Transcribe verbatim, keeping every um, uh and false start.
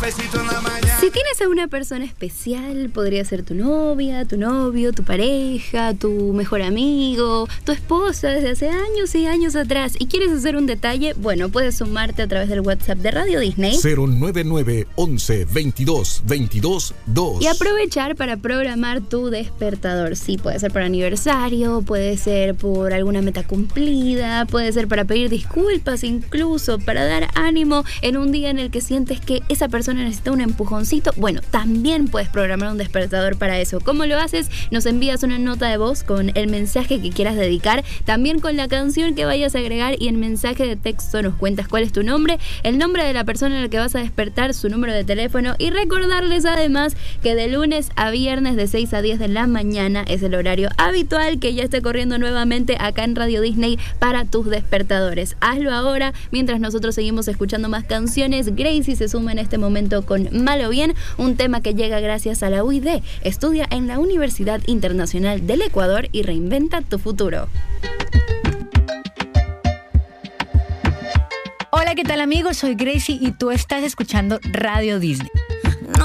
cafecito en la mañana. Si tienes a una persona especial, podría ser tu novia, tu novio, tu pareja, tu mejor amigo, tu esposa desde hace años y años atrás, y quieres hacer un detalle, bueno, puedes sumarte a través del WhatsApp de Radio Disney cero nueve nueve once veintidós veintidós dos y aprovechar para programar tu despertador. Sí, puede ser por aniversario, puede ser por alguna meta cumplida, puede ser para pedir disculpas, incluso para dar ánimo en un día en el que sientes que esa persona necesita un empujoncito. Bueno, también puedes programar un despertador para eso. ¿Cómo lo haces? Nos envías una nota de voz con el mensaje que quieras dedicar, también con la canción que vayas a agregar, y en mensaje de texto nos cuentas cuál es tu nombre, el nombre de la persona a la que vas a despertar, su número de teléfono, y recordarles además que de lunes a viernes de seis a diez de la mañana es el horario habitual que ya está corriendo nuevamente acá en Radio Disney para tus despertadores. Hazlo ahora mientras nosotros seguimos escuchando más canciones. Gracie se suma en este momento con Malo Bien, un tema que llega gracias a la U I D. Estudia en la Universidad Internacional del Ecuador y reinventa tu futuro. Hola, ¿qué tal amigos? Soy Gracie y tú estás escuchando Radio Disney.